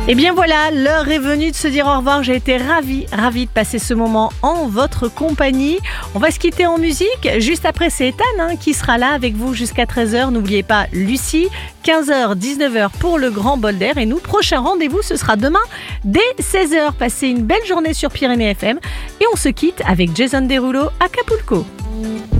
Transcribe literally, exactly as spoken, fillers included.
Et bien voilà, l'heure est venue de se dire au revoir. J'ai été ravie, ravie de passer ce moment en votre compagnie. On va se quitter en musique. Juste après, c'est Ethan hein, qui sera là avec vous jusqu'à treize heures. N'oubliez pas Lucie, quinze heures, dix-neuf heures pour le grand bol d'air. Et nous, prochain rendez-vous, ce sera demain dès seize heures. Passez une belle journée sur Pyrénées F M. Et on se quitte avec Jason Derulo, Acapulco.